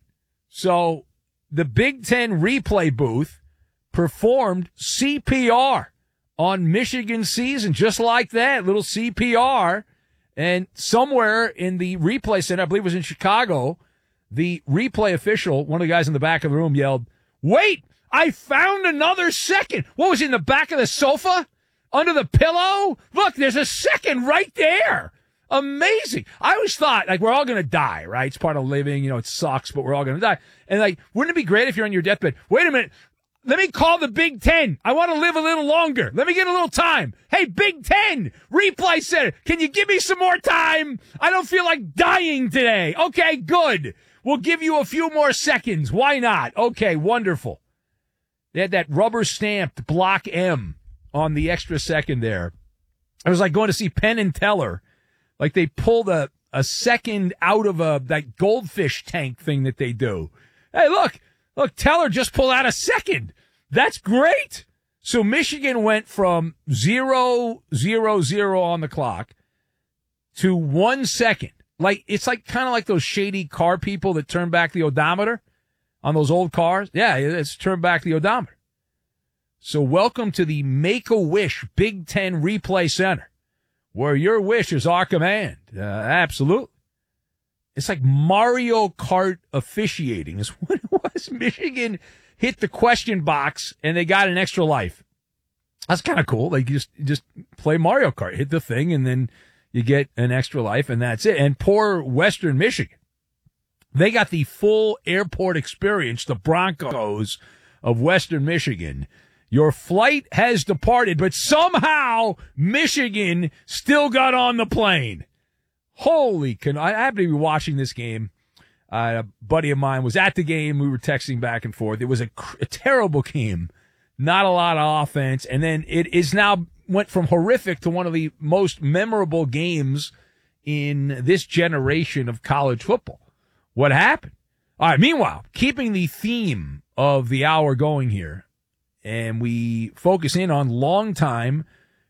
So the Big Ten replay booth performed C P R on Michigan's season, just like that, little C P R. And somewhere in the replay center, I believe it was in Chicago, the replay official, one of the guys in the back of the room, yelled, "Wait, I found another second." What was in the back of the sofa? Under the pillow? Look, there's a second right there. Amazing. I always thought, like, we're all going to die, right? It's part of living. You know, it sucks, but we're all going to die. And, like, wouldn't it be great if you're on your deathbed? Wait a minute. Let me call the Big Ten. I want to live a little longer. Let me get a little time. Hey, Big Ten, replay center, can you give me some more time? I don't feel like dying today. Okay, good. We'll give you a few more seconds. Why not? Okay, wonderful. They had that rubber stamped block M on the extra second there. It was like going to see Penn and Teller. Like they pulled a, a second out of a that goldfish tank thing that they do. Hey, look, look, Teller just pulled out a second. That's great. So Michigan went from zero, zero, zero on the clock to one second. Like, it's like kind of like those shady car people that turn back the odometer on those old cars. Yeah, it's turn back the odometer. So welcome to the Make-A-Wish Big Ten Replay Center, where your wish is our command. Uh, absolutely. It's like Mario Kart officiating is what it was. Michigan hit the question box and they got an extra life. That's kind of cool. Like, you just, you just play Mario Kart, hit the thing, and then you get an extra life, and that's it. And poor Western Michigan, they got the full airport experience, the Broncos of Western Michigan. Your flight has departed, but somehow Michigan still got on the plane. Holy can I happened to be watching this game. Uh, a buddy of mine was at the game. We were texting back and forth. It was a, a terrible game. Not a lot of offense. And then it is now went from horrific to one of the most memorable games in this generation of college football. What happened? All right. Meanwhile, keeping the theme of the hour going here, and we focus in on longtime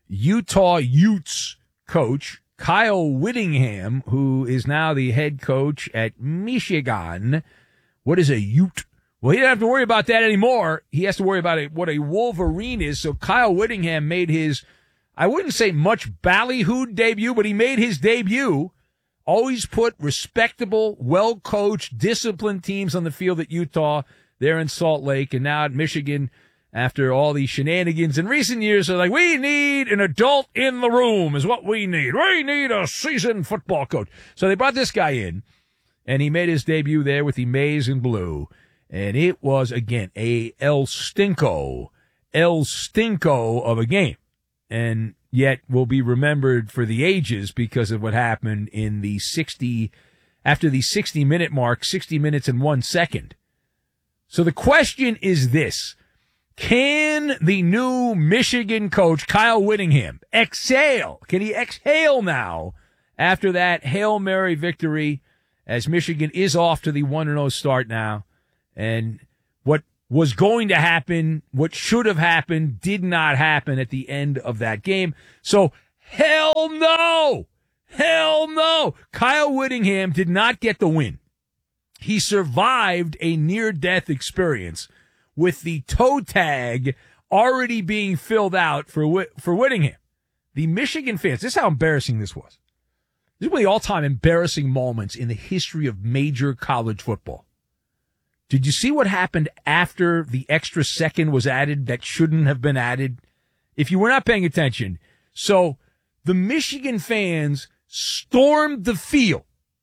Utah Utes coach Kyle Whittingham, who is now the head coach at Michigan. What is a Ute? Well, he doesn't have to worry about that anymore. He has to worry about it, what a Wolverine is. So Kyle Whittingham made his, I wouldn't say much ballyhooed debut, but he made his debut. Always put respectable, well-coached, disciplined teams on the field at Utah. There in Salt Lake, and now at Michigan. After all these shenanigans in recent years, are like, we need an adult in the room is what we need. We need a seasoned football coach. So they brought this guy in, and he made his debut there with the maize and blue. And it was, again, a El Stinko, El Stinko of a game. And yet will be remembered for the ages because of what happened in the sixty, after the sixty-minute mark, sixty minutes and one second. So the question is this. Can the new Michigan coach, Kyle Whittingham, exhale? Can he exhale now after that Hail Mary victory as Michigan is off to the one and oh start now? And what was going to happen, what should have happened, did not happen at the end of that game. So, hell no! Hell no! Kyle Whittingham did not get the win. He survived a near-death experience with the toe tag already being filled out for for Whittingham. The Michigan fans, this is how embarrassing this was. This is one of the all-time embarrassing moments in the history of major college football. Did you see what happened after the extra second was added that shouldn't have been added? If you were not paying attention. So the Michigan fans stormed the field.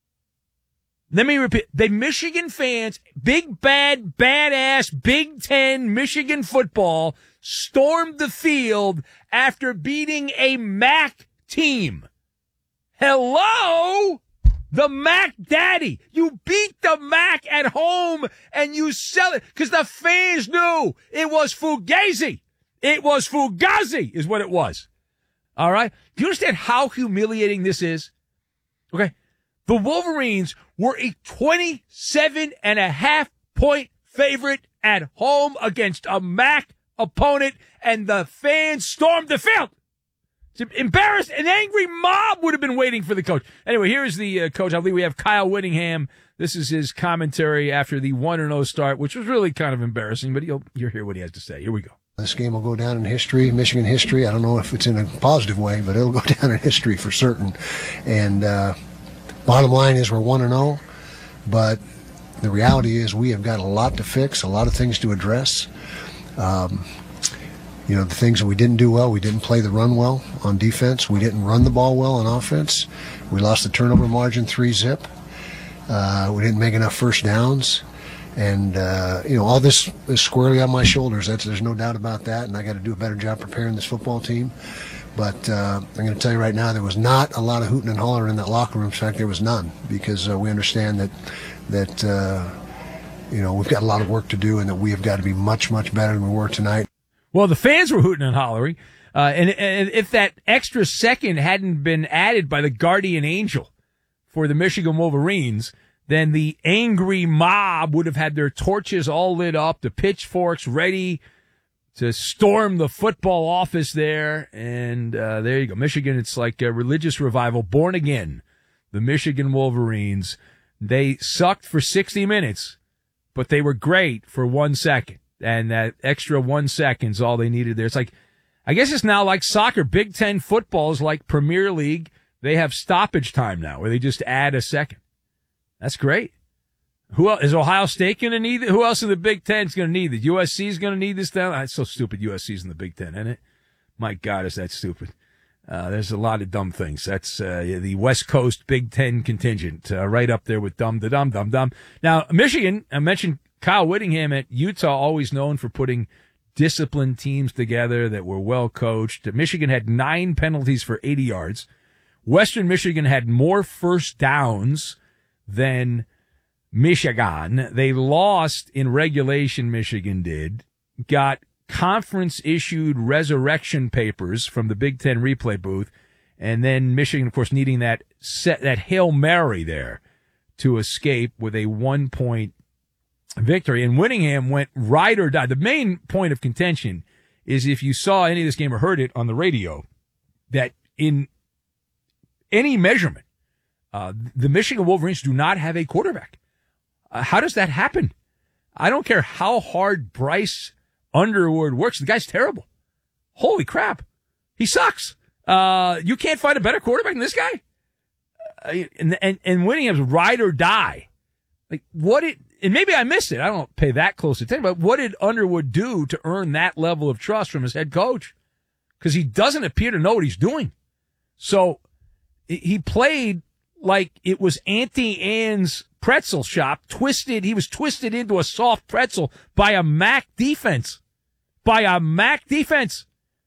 Let me repeat. The Michigan fans, big, bad, badass, Big Ten Michigan football, stormed the field after beating a M A C team. Hello? The M A C daddy. You beat the M A C at home and you sell it because the fans knew it was Fugazi. It was Fugazi is what it was. All right? Do you understand how humiliating this is? Okay. The Wolverines were a twenty-seven and a half point favorite at home against a M A C opponent, and the fans stormed the field. It's embarrassed. An angry mob would have been waiting for the coach. Anyway, here's the uh, coach. I believe we have Kyle Whittingham. This is his commentary after the one and oh start, which was really kind of embarrassing, but you'll, you'll hear what he has to say. Here we go. This game will go down in history, Michigan history. I don't know if it's in a positive way, but it'll go down in history for certain. And, uh, bottom line is we're one and oh, but the reality is we have got a lot to fix, a lot of things to address. Um, you know, the things that we didn't do well, we didn't play the run well on defense. We didn't run the ball well on offense. We lost the turnover margin three zip. Uh, we didn't make enough first downs. And, uh, you know, all this is squarely on my shoulders. That's, there's no doubt about that, and I got to do a better job preparing this football team. But uh, I'm going to tell you right now, there was not a lot of hooting and hollering in that locker room. In fact, there was none, because uh, we understand that, that uh, you know, we've got a lot of work to do and that we have got to be much, much better than we were tonight. Well, the fans were hooting and hollering. Uh, and, and if that extra second hadn't been added by the guardian angel for the Michigan Wolverines, then the angry mob would have had their torches all lit up, the pitchforks ready to storm the football office there. And uh, there you go. Michigan, it's like a religious revival, born again. The Michigan Wolverines, they sucked for sixty minutes, but they were great for one second. And that extra one second's all they needed there. It's like, I guess it's now like soccer. Big Ten football is like Premier League. They have stoppage time now where they just add a second. That's great. Who else, is Ohio State going to need it? Who else in the Big Ten is going to need it? U S C is going to need this down. It's so stupid. U S C's in the Big Ten, isn't it? My God, is that stupid? Uh, there's a lot of dumb things. That's uh, the West Coast Big Ten contingent, uh, right up there with dumb, da dumb, dumb, dumb. Now, Michigan, I mentioned Kyle Whittingham at Utah, always known for putting disciplined teams together that were well coached. Michigan had nine penalties for eighty yards. Western Michigan had more first downs than Michigan. They lost in regulation, Michigan did. Got conference-issued resurrection papers from the Big Ten replay booth. And then Michigan, of course, needing that set, that Hail Mary there to escape with a one-point victory. And Whittingham went ride or die. The main point of contention is, if you saw any of this game or heard it on the radio, that in any measurement, uh, the Michigan Wolverines do not have a quarterback. Uh, how does that happen? I don't care how hard Bryce Underwood works. The guy's terrible. Holy crap. He sucks. Uh, you can't find a better quarterback than this guy. Uh, and, and, and Whittingham's ride or die. Like, what it, and maybe I missed it. I don't pay that close attention, but what did Underwood do to earn that level of trust from his head coach? Because he doesn't appear to know what he's doing. So he played like it was Auntie Anne's pretzel shop, twisted. He was twisted into a soft pretzel by a M A C defense. By a M A C defense.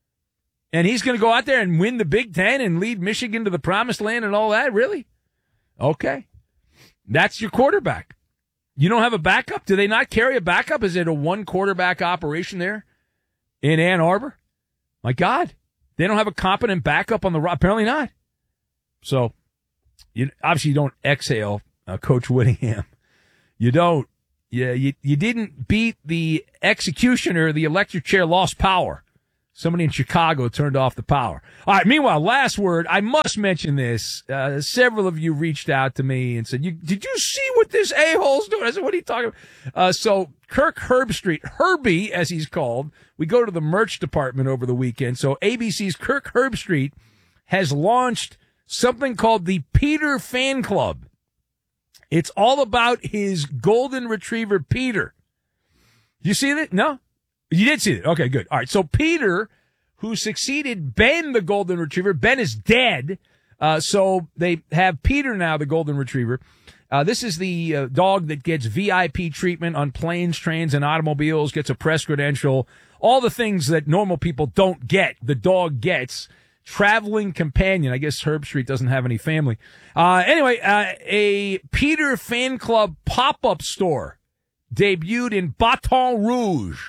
And he's going to go out there and win the Big Ten and lead Michigan to the promised land and all that? Really? Okay. That's your quarterback. You don't have a backup? Do they not carry a backup? Is it a one quarterback operation there? in Ann Arbor. My God, they don't have a competent backup on the roster. Apparently not. So, you obviously you don't exhale, uh, Coach Whittingham. You don't. Yeah, you, you didn't beat the executioner. The electric chair lost power. Somebody in Chicago turned off the power. All right. Meanwhile, last word. I must mention this. Uh, several of you reached out to me and said, "You did you see what this a-hole's doing?" I said, "What are you talking about?" Uh, so Kirk Herbstreit, Herbie as he's called, we go to the merch department over the weekend. So A B C's Kirk Herbstreit has launched something called the Peter Fan Club. It's all about his golden retriever, Peter. You see that? No? You did see it. Okay, good. All right. So Peter, who succeeded Ben, the golden retriever, Ben is dead. Uh, so they have Peter now, the golden retriever. Uh, this is the uh, dog that gets V I P treatment on planes, trains, and automobiles, gets a press credential, all the things that normal people don't get. The dog gets. Traveling companion. I guess Herbstreit doesn't have any family. Uh, anyway, uh, a Peter Fan Club pop-up store debuted in Baton Rouge.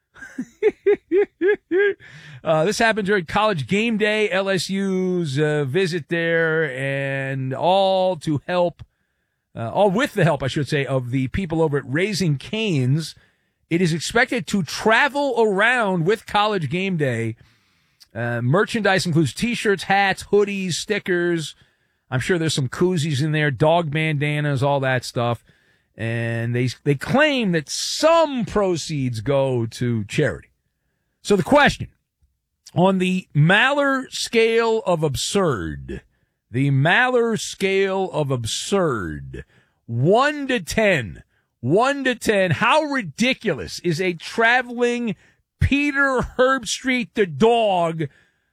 uh, this happened during College Game Day, L S U's uh, visit there, and all to help, uh, all with the help, I should say, of the people over at Raising Cane's. It is expected to travel around with College Game Day. Uh, merchandise includes T-shirts, hats, hoodies, stickers. I'm sure there's some koozies in there, dog bandanas, all that stuff. And they they claim that some proceeds go to charity. So the question, on the Maller scale of absurd, the Maller scale of absurd, one to ten, one to ten, how ridiculous is a traveling Peter Herbstreit the dog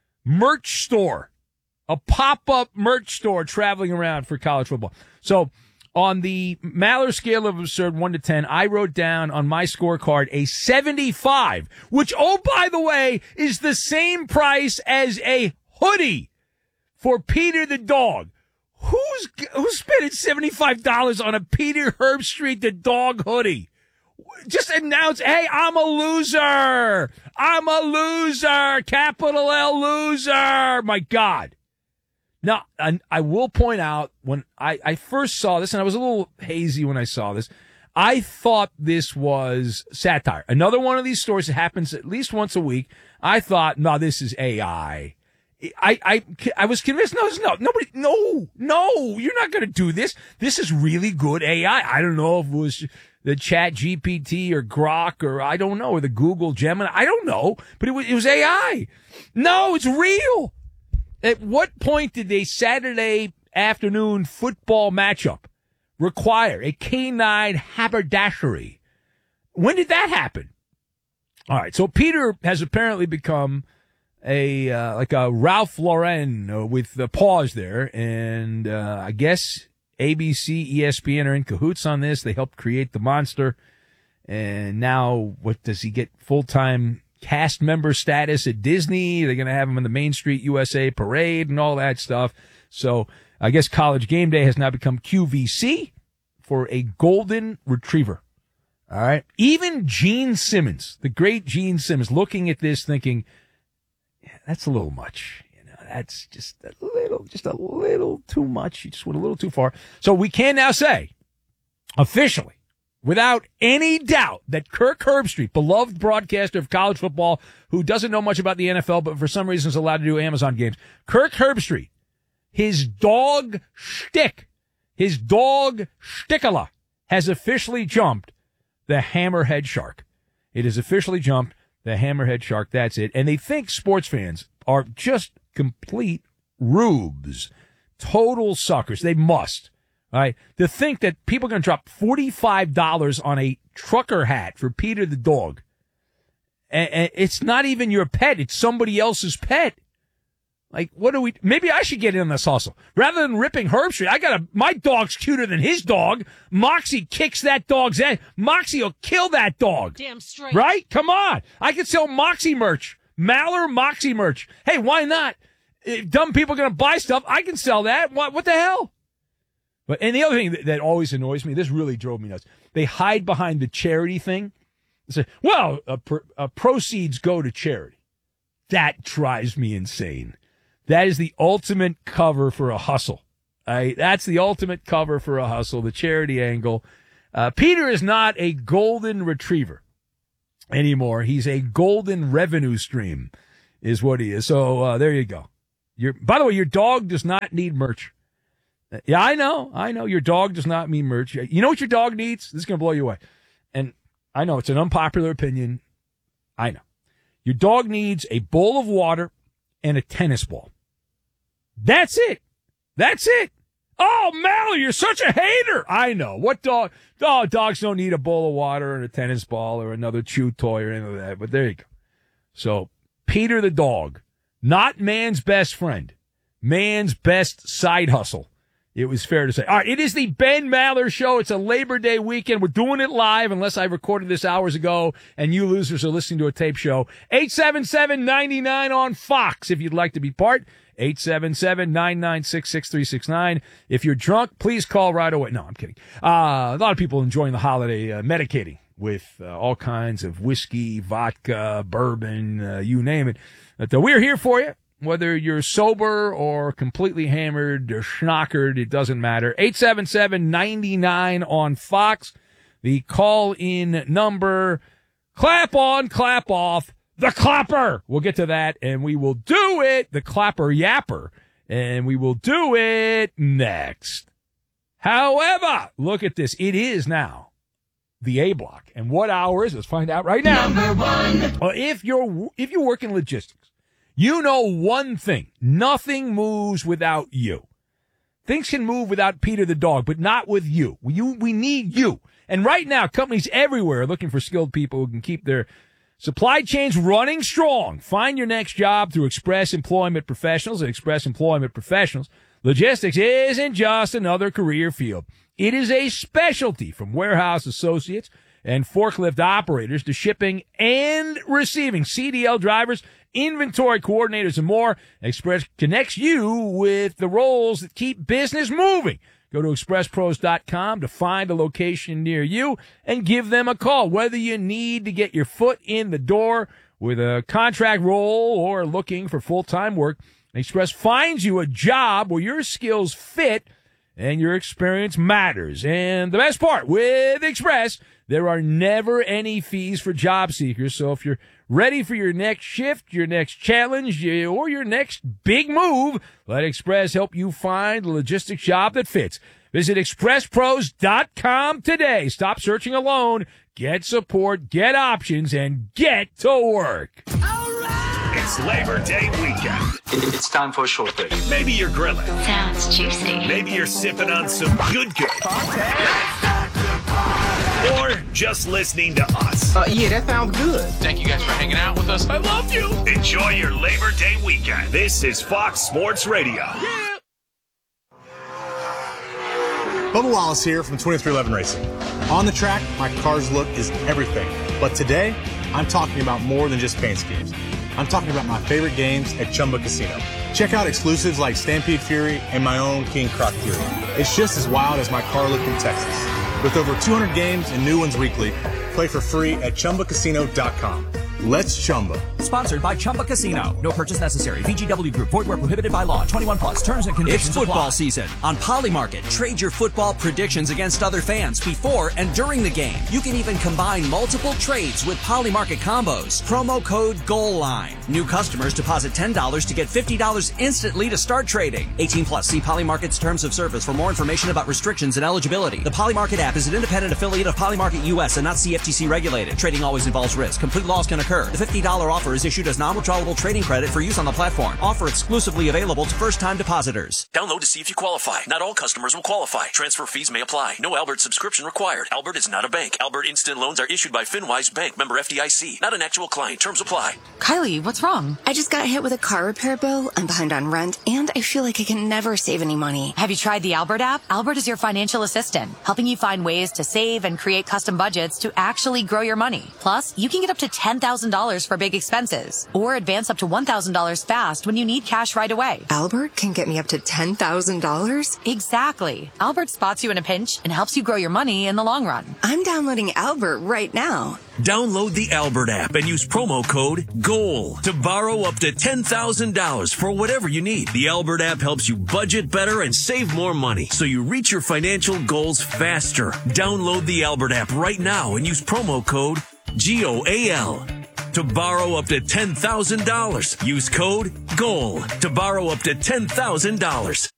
merch store, a pop-up merch store traveling around for college football. So on the Maller scale of absurd, one to ten, I wrote down on my scorecard a seventy-five, which, oh, by the way, is the same price as a hoodie for Peter the dog. Who's, who's spending seventy-five dollars on a Peter Herbstreit the dog hoodie? Just announce, hey, I'm a loser. I'm a loser. Capital L loser. My God. Now, I, I will point out, when I, I first saw this, and I was a little hazy when I saw this, I thought this was satire. Another one of these stories that happens at least once a week. I thought, no, this is A I. I, I, I was convinced, no, no, nobody, no, no, you're not going to do this. This is really good A I. I don't know if it was the Chat G P T or Grok or I don't know, or the Google Gemini. I don't know, but it was, it was A I. No, it's real. At what point did a Saturday afternoon football matchup require a canine haberdashery? When did that happen? All right. So Peter has apparently become a, uh, like a Ralph Lauren uh, with the pause there. And, uh, I guess A B C, E S P N are in cahoots on this. They helped create the monster. And now what does he get? Full-time cast member status at Disney? They're going to have him in the Main Street U S A parade and all that stuff. So I guess College Game Day has now become Q V C for a golden retriever. All right. Even Gene Simmons, the great Gene Simmons, looking at this thinking, yeah, that's a little much. You know, that's just a little, just a little too much. You just went a little too far. So we can now say officially, without any doubt, that Kirk Herbstreit, beloved broadcaster of college football, who doesn't know much about the N F L, but for some reason is allowed to do Amazon games, Kirk Herbstreit, his dog shtick, his dog shtickala, has officially jumped the hammerhead shark. It has officially jumped the hammerhead shark. That's it. And they think sports fans are just complete rubes, total suckers. They must. All right. To think that people are going to drop forty-five dollars on a trucker hat for Peter the dog. And it's not even your pet. It's somebody else's pet. Like, what do we, maybe I should get in on this hustle. Rather than ripping Herbstreit, I got a, my dog's cuter than his dog. Moxie kicks that dog's ass. Moxie will kill that dog. Damn straight. Right? Come on. I could sell Moxie merch. Maller Moxie merch. Hey, why not? If dumb people are going to buy stuff, I can sell that. What, what the hell? But, and the other thing that, that always annoys me, this really drove me nuts. They hide behind the charity thing. Say, well, uh, pr- uh, proceeds go to charity. That drives me insane. That is the ultimate cover for a hustle. Right? That's the ultimate cover for a hustle, the charity angle. Uh, Peter is not a golden retriever anymore. He's a golden revenue stream is what he is. So uh, there you go. Your, by the way, your dog does not need merch. Yeah, I know. I know. Your dog does not need merch. You know what your dog needs? This is going to blow you away. And I know it's an unpopular opinion. I know. Your dog needs a bowl of water and a tennis ball. That's it. That's it. Oh, Mallory, you're such a hater. I know. What dog? Oh, dogs don't need a bowl of water and a tennis ball or another chew toy or anything like that. But there you go. So, Peter the dog, not man's best friend, man's best side hustle. It was fair to say. All right, it is the Ben Maller Show. It's a Labor Day weekend. We're doing it live, unless I recorded this hours ago and you losers are listening to a tape show. eight seven seven, nine nine on Fox if you'd like to be part. eight seven seven, nine nine six, six three six nine. If you're drunk, please call right away. No, I'm kidding. Uh, a lot of people enjoying the holiday, uh, medicating with uh, all kinds of whiskey, vodka, bourbon, uh, you name it. But uh, we're here for you. Whether you're sober or completely hammered or schnockered, it doesn't matter. eight seven seven, nine nine on Fox. The call-in number. Clap on, clap off. The clapper. We'll get to that, and we will do it. The clapper yapper. And we will do it next. However, look at this. It is now the A block. And what hour is it? Let's find out right now. Number one. Well, if you're, if you work in logistics, you know one thing. Nothing moves without you. Things can move without Peter the dog, but not with you. You, we need you. And right now, companies everywhere are looking for skilled people who can keep their supply chains running strong. Find your next job through Express Employment Professionals. At Express Employment Professionals, logistics isn't just another career field. It is a specialty, from warehouse associates and forklift operators to shipping and receiving, C D L drivers, inventory coordinators, and more. Express connects you with the roles that keep business moving. Go to express pros dot com to find a location near you and give them a call. Whether you need to get your foot in the door with a contract role or looking for full-time work, Express finds you a job where your skills fit and your experience matters. And the best part, with Express, there are never any fees for job seekers. So if you're ready for your next shift, your next challenge, or your next big move, let Express help you find the logistics job that fits. Visit express pros dot com today. Stop searching alone. Get support, get options, and get to work. It's Labor Day weekend. It's time for a short break. Maybe you're grilling. Sounds juicy. Maybe you're sipping on some good good. Or just listening to us. Uh, yeah, that sounds good. Thank you guys for hanging out with us. I love you. Enjoy your Labor Day weekend. This is Fox Sports Radio. Yeah. Bubba Wallace here from twenty-three eleven Racing. On the track, my car's look is everything. But today, I'm talking about more than just paint schemes. I'm talking about my favorite games at Chumba Casino. Check out exclusives like Stampede Fury and my own King Croc Fury. It's just as wild as my car look in Texas. With over two hundred games and new ones weekly, play for free at chumba casino dot com. Let's Chumba. Sponsored by Chumba Casino. No purchase necessary. V G W Group. Void where prohibited by law. twenty-one plus. Terms and conditions It's football apply. season on Polymarket. Trade your football predictions against other fans before and during the game. You can even combine multiple trades with Polymarket combos. Promo code GOALLINE. New customers deposit ten dollars to get fifty dollars instantly to start trading. eighteen plus. See Polymarket's terms of service for more information about restrictions and eligibility. The Polymarket app is an independent affiliate of Polymarket U S and not C F T C regulated. Trading always involves risk. Complete loss can occur. The fifty dollars offer is issued as non-withdrawable trading credit for use on the platform. Offer exclusively available to first-time depositors. Download to see if you qualify. Not all customers will qualify. Transfer fees may apply. No Albert subscription required. Albert is not a bank. Albert Instant Loans are issued by FinWise Bank, member F D I C. Not an actual client. Terms apply. Kylie, what's wrong? I just got hit with a car repair bill. I'm behind on rent, and I feel like I can never save any money. Have you tried the Albert app? Albert is your financial assistant, helping you find ways to save and create custom budgets to actually grow your money. Plus, you can get up to ten thousand thousand dollars for big expenses. Or advance up to one thousand dollars fast when you need cash right away. Albert can get me up to ten thousand dollars? Exactly. Albert spots you in a pinch and helps you grow your money in the long run. I'm downloading Albert right now. Download the Albert app and use promo code GOAL to borrow up to ten thousand dollars for whatever you need. The Albert app helps you budget better and save more money so you reach your financial goals faster. Download the Albert app right now and use promo code G O A L to borrow up to ten thousand dollars. Use code GOAL to borrow up to ten thousand dollars.